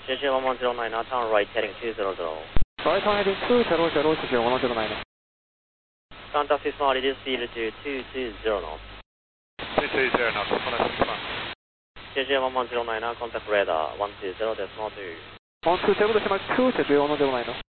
JJ1109, turn right heading 200. Right on heading 200, JJ1109. Contact is now reduced speed to 220 knots. 220 knots, JJ1109, contact radar 120.2. 120.2, JJ1109.